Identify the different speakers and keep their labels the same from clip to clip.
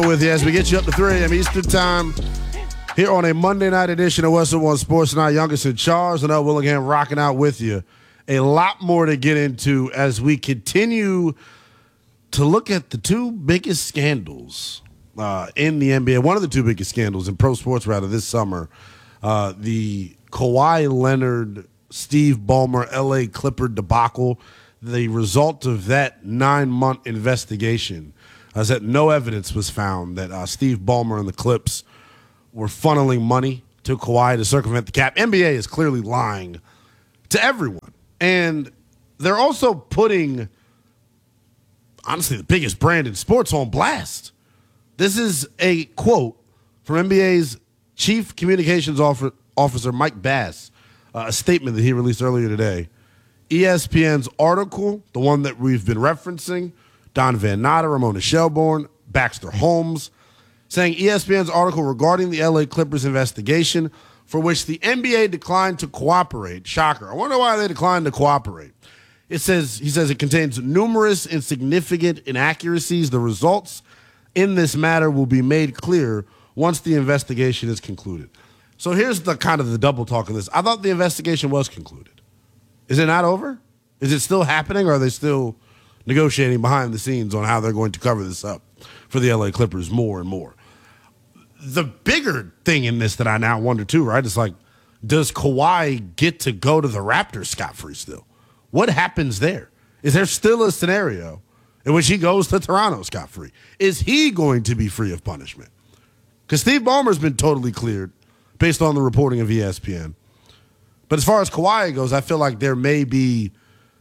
Speaker 1: with you as we get you up to 3 a.m. Eastern Time here on a Monday night edition of Western One Sports Night. Youngest and Charles and Willingham rocking out with you. A lot more to get into as we continue to look at the two biggest scandals in the NBA. One of the two biggest scandals in pro sports, rather, this summer. The Kawhi Leonard, Steve Ballmer, L.A. Clipper debacle. The result of that 9-month investigation is that no evidence was found that Steve Ballmer and the Clips were funneling money to Kawhi to circumvent the cap. NBA is clearly lying to everyone. And they're also putting, honestly, the biggest brand in sports on blast. This is a quote from NBA's Chief Communications Officer Mike Bass, a statement that he released earlier today. ESPN's article, the one that we've been referencing, Don Van Natta, Ramona Shelburne, Baxter Holmes, saying ESPN's article regarding the LA Clippers investigation for which the NBA declined to cooperate. Shocker. I wonder why they declined to cooperate. He says it contains numerous and significant inaccuracies. The results in this matter will be made clear once the investigation is concluded. So here's the kind of the double talk of this. I thought the investigation was concluded. Is it not over? Is it still happening, or are they still negotiating behind the scenes on how they're going to cover this up for the LA Clippers more and more? The bigger thing in this that I now wonder too, right, is like, does Kawhi get to go to the Raptors scot-free still? What happens there? Is there still a scenario in which he goes to Toronto scot-free? Is he going to be free of punishment? Because Steve Ballmer's been totally cleared based on the reporting of ESPN. But as far as Kawhi goes, I feel like there may be.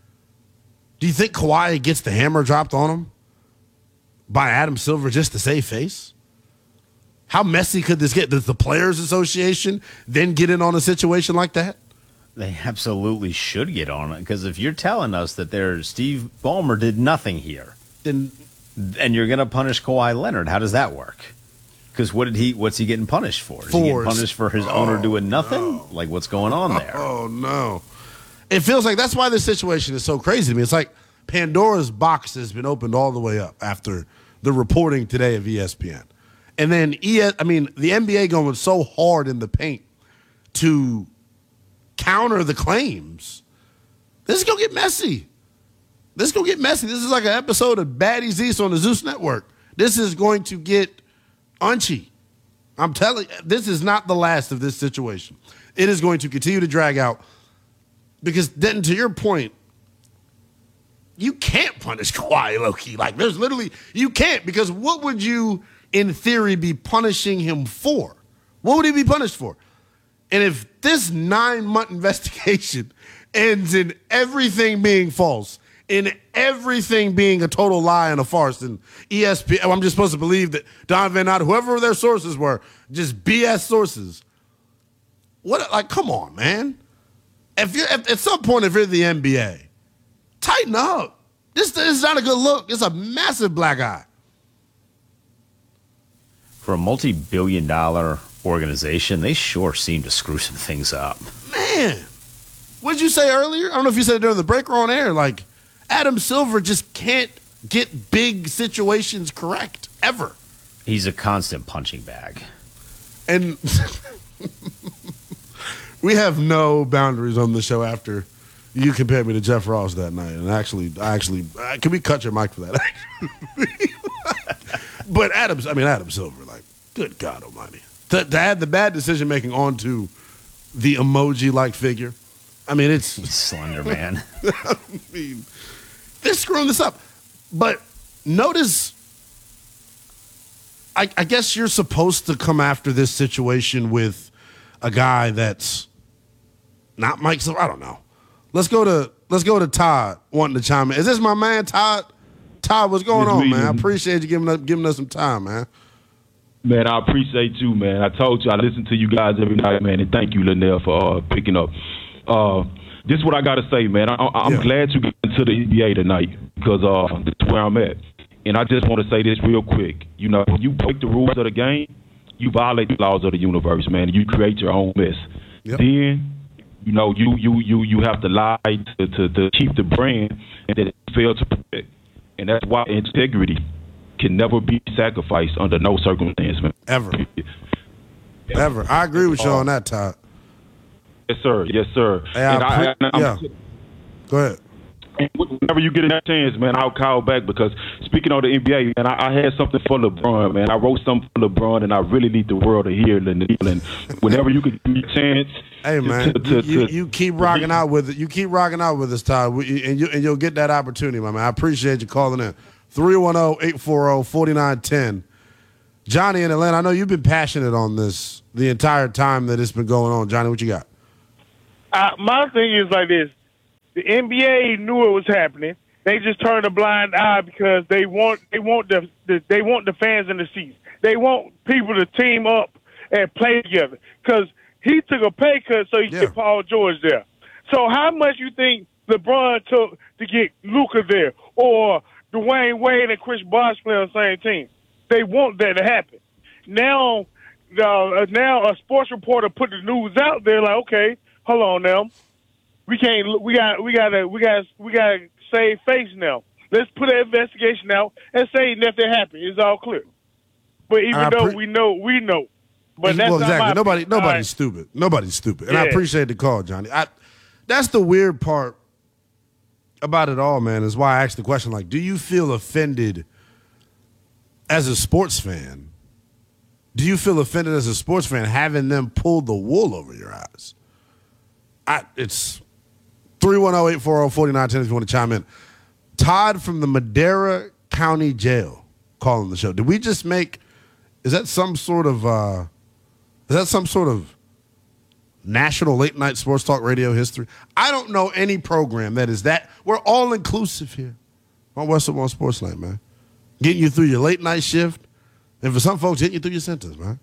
Speaker 1: Do you think Kawhi gets the hammer dropped on him by Adam Silver just to save face? How messy could this get? Does the Players Association then get in on a situation like that?
Speaker 2: They absolutely should get on it, because if you're telling us that Steve Ballmer did nothing here, and you're going to punish Kawhi Leonard, how does that work? Because what's he getting punished for? Is he getting punished for his owner doing nothing? No. Like, what's going on there?
Speaker 1: Oh, no. It feels like that's why this situation is so crazy to me. It's like Pandora's box has been opened all the way up after the reporting today of ESPN. And then, the NBA going so hard in the paint to counter the claims. This is going to get messy. This is like an episode of Baddies East on the Zeus Network. This is going to get unchy. I'm telling you, this is not the last of this situation. It is going to continue to drag out because then, to your point, you can't punish Kawhi low-key. Like, there's literally, you can't, because what would you, in theory, be punishing him for? What would he be punished for? And if this 9-month investigation ends in everything being false, in everything being a total lie and a farce, and ESPN, I'm just supposed to believe that Don Van Natta, whoever their sources were, just BS sources. What? Like, come on, man. If you're at some point, if you're the NBA, tighten up. This is not a good look. It's a massive black eye.
Speaker 2: For a multi-billion-dollar organization, they sure seem to screw some things up.
Speaker 1: Man, what did you say earlier? I don't know if you said it during the break or on air. Like, Adam Silver just can't get big situations correct, ever.
Speaker 2: He's a constant punching bag.
Speaker 1: And we have no boundaries on the show after you compared me to Jeff Ross that night. And actually, can we cut your mic for that? But Adam Silver, like, good God almighty. To add the bad decision-making onto the emoji-like figure, it's
Speaker 2: Slender Man.
Speaker 1: They're screwing this up. But notice, I guess you're supposed to come after this situation with a guy that's not Mike Silver. I don't know. Let's go to Todd wanting to chime in. Is this my man, Todd? Todd, what's going on, man? I appreciate you giving us some time, man.
Speaker 3: Man, I appreciate you, man. I told you I listen to you guys every night, man, and thank you, Linnell, for picking up. This is what I got to say, man. I'm glad you got into the NBA tonight because that's where I'm at. And I just want to say this real quick. When you break the rules of the game, you violate the laws of the universe, man. You create your own mess. Yep. Then, you have to lie to keep the brand and then fail to protect. And that's why integrity can never be sacrificed under no circumstance, man.
Speaker 1: Ever. Ever. I agree with you on that, Todd.
Speaker 3: Yes, sir. Yes, sir.
Speaker 1: Hey, go ahead.
Speaker 3: Whenever you get a chance, man, I'll call back because speaking of the NBA, man, I had something for LeBron, man. I wrote something for LeBron, and I really need the world to hear it. And whenever you get a chance,
Speaker 1: hey man, you keep rocking out with it. You keep rocking out with us, Todd, and you'll get that opportunity, my man. I appreciate you calling in. 310-840-4910. Johnny in Atlanta, I know you've been passionate on this the entire time that it's been going on. Johnny, what you got?
Speaker 4: My thing is like this. The NBA knew it was happening. They just turned a blind eye because they want the fans in the seats. They want people to team up and play together. Because he took a pay cut so he could get Paul George there. So how much you think LeBron took to get Luka there, or Dwayne Wade and Chris Bosh play on the same team? They want that to happen. Now a sports reporter put the news out there like, okay, hold on now. We gotta save face now. Let's put an investigation out and say nothing happened. It's all clear. But even though we know. But that's
Speaker 1: exactly. Nobody's stupid. Nobody's stupid. And I appreciate the call, Johnny. That's the weird part about it all, man, is why I asked the question, like, do you feel offended as a sports fan? Do you feel offended as a sports fan having them pull the wool over your eyes? It's 310-840-4910 if you want to chime in. Todd from the Madera County Jail calling the show. Did we just make? Is that some sort of national late night sports talk radio history? I don't know any program that is that. We're all inclusive here on Westwood One Sports Night, man. Getting you through your late night shift, and for some folks, getting you through your sentence, man.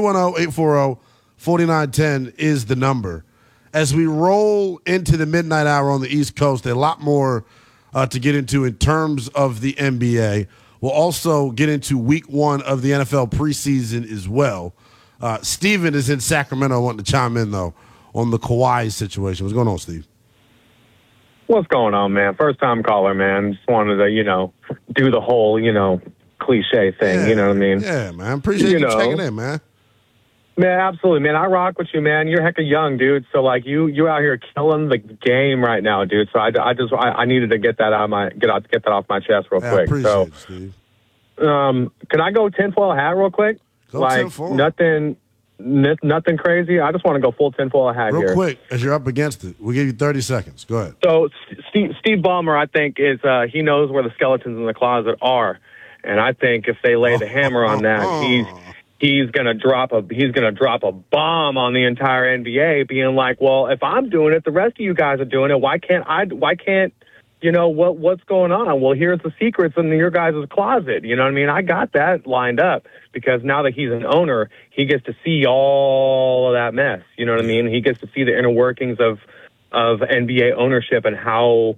Speaker 1: 310-840-4910 is the number. As we roll into the midnight hour on the East Coast, a lot more to get into in terms of the NBA. We'll also get into week one of the NFL preseason as well. Steven is in Sacramento wanting to chime in, though, on the Kawhi situation. What's going on, Steve?
Speaker 5: What's going on, man? First-time caller, man. Just wanted to, do the whole, cliche thing, you know what I mean?
Speaker 1: Yeah, man. Appreciate you checking in, man.
Speaker 5: Man, absolutely, man. I rock with you, man. You're hecka young, dude. So like you out here killing the game right now, dude. So I needed to get that off my chest real quick.
Speaker 1: I appreciate it, Steve.
Speaker 5: Can I go tinfoil hat real quick?
Speaker 1: Go
Speaker 5: like
Speaker 1: tinfoil.
Speaker 5: Nothing crazy. I just want to go full tinfoil hat
Speaker 1: real
Speaker 5: here.
Speaker 1: Quick, as you're up against it. We'll give you 30 seconds. Go ahead.
Speaker 5: So Steve Ballmer, I think, is he knows where the skeletons in the closet are, and I think if they lay the hammer on that, he's gonna drop a bomb on the entire NBA, being like, well, if I'm doing it, the rest of you guys are doing it. Why can't what's going on? Well, here's the secrets in your guys' closet. You know what I mean? I got that lined up because now that he's an owner, he gets to see all of that mess. You know what I mean? He gets to see the inner workings of NBA ownership and how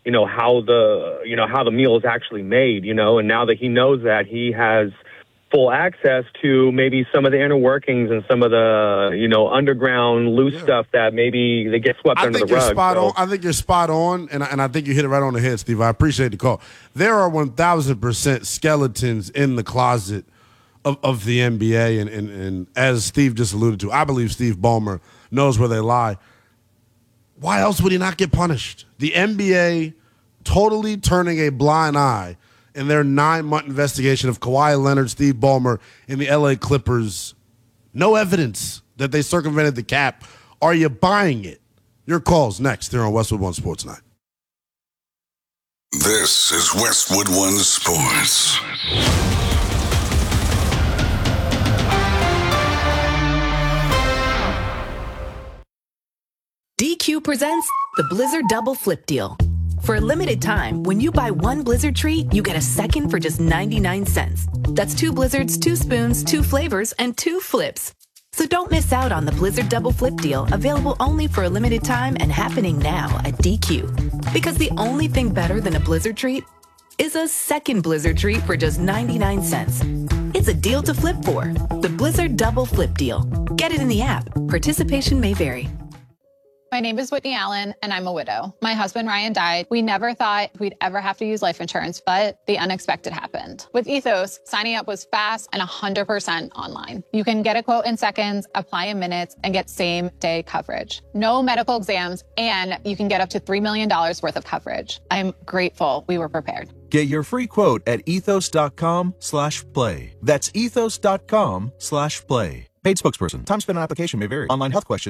Speaker 5: the meal is actually made, and now that he knows that, he has full access to maybe some of the inner workings and some of the, underground loose stuff that maybe they get swept under the rug.
Speaker 1: I think you're spot on, and I think you hit it right on the head, Steve. I appreciate the call. There are 1,000% skeletons in the closet of the NBA, and as Steve just alluded to, I believe Steve Ballmer knows where they lie. Why else would he not get punished? The NBA totally turning a blind eye in their 9-month investigation of Kawhi Leonard, Steve Ballmer, and the LA Clippers. No evidence that they circumvented the cap. Are you buying it? Your call's next here on Westwood One Sports Night.
Speaker 6: This is Westwood One Sports.
Speaker 7: DQ presents the Blizzard Double Flip Deal. For a limited time, when you buy one Blizzard treat, you get a second for just 99 cents. That's 2 Blizzards, 2 spoons, 2 flavors, and 2 flips. So don't miss out on the Blizzard Double Flip Deal, available only for a limited time and happening now at DQ. Because the only thing better than a Blizzard treat is a second Blizzard treat for just 99 cents. It's a deal to flip for. The Blizzard Double Flip Deal. Get it in the app. Participation may vary.
Speaker 8: My name is Whitney Allen, and I'm a widow. My husband, Ryan, died. We never thought we'd ever have to use life insurance, but the unexpected happened. With Ethos, signing up was fast and 100% online. You can get a quote in seconds, apply in minutes, and get same-day coverage. No medical exams, and you can get up to $3 million worth of coverage. I'm grateful we were prepared.
Speaker 9: Get your free quote at ethos.com/play. That's ethos.com/play. Paid spokesperson. Time spent on application may vary. Online health question.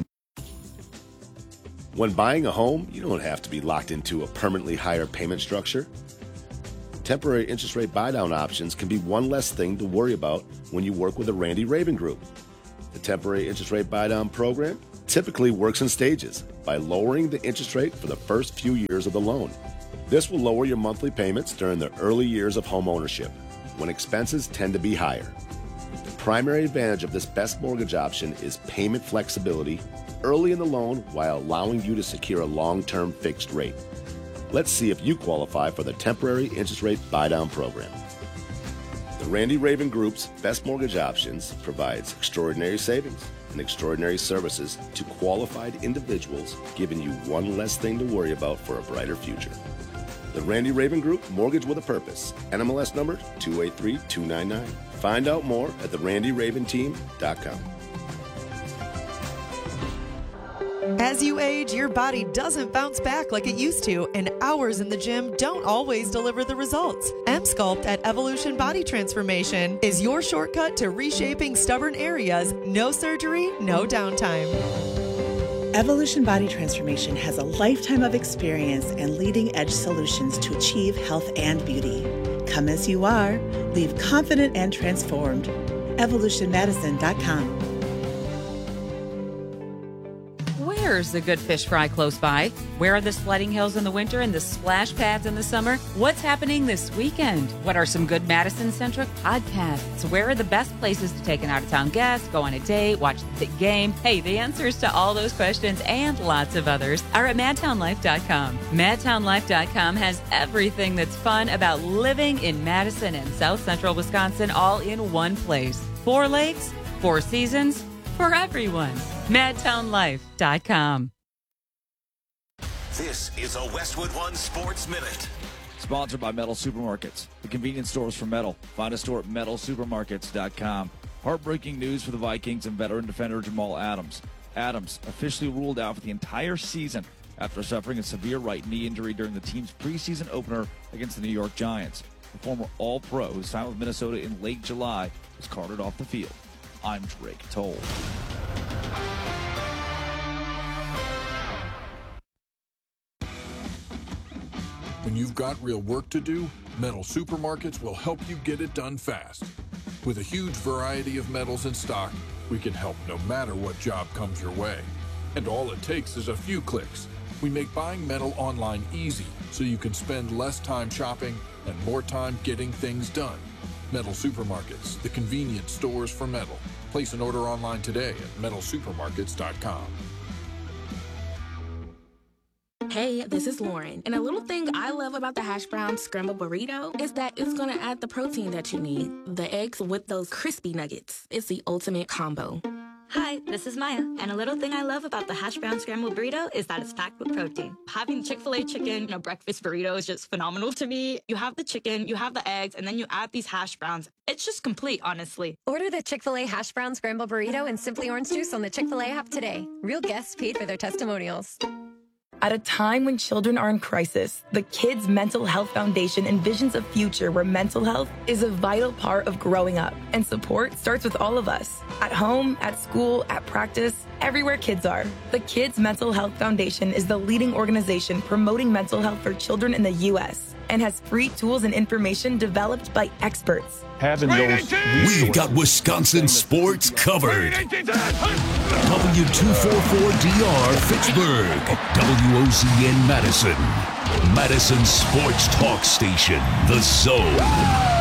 Speaker 10: When buying a home, you don't have to be locked into a permanently higher payment structure. Temporary interest rate buy-down options can be one less thing to worry about when you work with the Randy Raven Group. The temporary interest rate buy-down program typically works in stages by lowering the interest rate for the first few years of the loan. This will lower your monthly payments during the early years of home ownership, when expenses tend to be higher. The primary advantage of this best mortgage option is payment flexibility early in the loan while allowing you to secure a long-term fixed rate. Let's see if you qualify for the temporary interest rate buy-down program. The Randy Raven Group's Best Mortgage Options provides extraordinary savings and extraordinary services to qualified individuals, giving you one less thing to worry about for a brighter future. The Randy Raven Group, Mortgage with a Purpose. NMLS number 283299. Find out more at therandyraventeam.com.
Speaker 11: As you age, your body doesn't bounce back like it used to, and hours in the gym don't always deliver the results. M-Sculpt at Evolution Body Transformation is your shortcut to reshaping stubborn areas. No surgery, no downtime.
Speaker 12: Evolution Body Transformation has a lifetime of experience and leading-edge solutions to achieve health and beauty. Come as you are, leave confident and transformed. EvolutionMedicine.com.
Speaker 13: Where's the good fish fry close by? Where are the sledding hills in the winter and the splash pads in the summer? What's happening this weekend? What are some good Madison-centric podcasts? Where are the best places to take an out-of-town guest, go on a date, watch the big game? Hey, the answers to all those questions and lots of others are at MadtownLife.com. MadtownLife.com has everything that's fun about living in Madison and South Central Wisconsin all in one place. 4 lakes, 4 seasons, for everyone. MadtownLife.com.
Speaker 14: This is a Westwood One Sports Minute.
Speaker 15: Sponsored by Metal Supermarkets, the convenience stores for metal. Find a store at metalsupermarkets.com. Heartbreaking news for the Vikings and veteran defender Jamal Adams. Adams officially ruled out for the entire season after suffering a severe right knee injury during the team's preseason opener against the New York Giants. The former All-Pro who signed with Minnesota in late July was carted off the field. I'm Drake Toll.
Speaker 16: When you've got real work to do, Metal Supermarkets will help you get it done fast. With a huge variety of metals in stock, we can help no matter what job comes your way. And all it takes is a few clicks. We make buying metal online easy so you can spend less time shopping and more time getting things done. Metal Supermarkets, the convenience stores for metal. Place an order online today at metalsupermarkets.com.
Speaker 17: Hey, this is Lauren, and a little thing I love about the hash brown scrambled burrito is that it's gonna add the protein that you need. The eggs with those crispy nuggets. It's the ultimate combo.
Speaker 18: Hi, this is Maya, and a little thing I love about the hash brown scrambled burrito is that it's packed with protein. Having Chick-fil-A chicken in a breakfast burrito is just phenomenal to me. You have the chicken, you have the eggs, and then you add these hash browns. It's just complete, honestly.
Speaker 19: Order the Chick-fil-A hash brown scrambled burrito and Simply Orange Juice on the Chick-fil-A app today. Real guests paid for their testimonials.
Speaker 20: At a time when children are in crisis, the Kids Mental Health Foundation envisions a future where mental health is a vital part of growing up, and support starts with all of us. At home, at school, at practice, everywhere kids are. The Kids Mental Health Foundation is the leading organization promoting mental health for children in the U.S. and has free tools and information developed by experts.
Speaker 6: We've got Wisconsin sports covered. W244DR Fitchburg, WOCN Madison, Madison Sports Talk Station, The Zone.